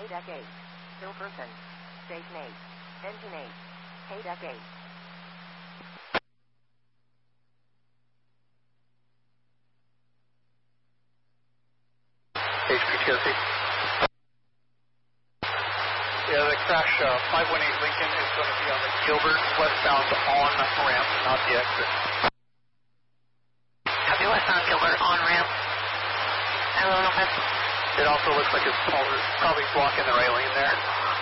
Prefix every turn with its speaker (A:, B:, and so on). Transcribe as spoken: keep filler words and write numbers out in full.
A: Hayduck eight. Still person. Station eight. Engine eight. Hayduck eight.
B: H P T O C. Yeah, the crash uh, five one eight Lincoln is going to be on the Gilbert westbound on ramp, not the exit.
C: Copy westbound Gilbert on ramp. Hello, Office.
B: It also looks like it's probably blocking the right lane there.